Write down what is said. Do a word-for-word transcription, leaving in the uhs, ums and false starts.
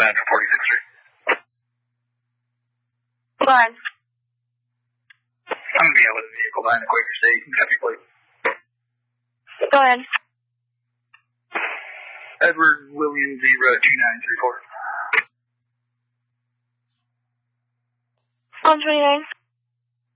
sign for forty-sixth Street. Go ahead. I'm going to be out with a vehicle behind the Quaker State. Happy plate. Go ahead. Edward William Zebra two nine three four. one twenty-nine.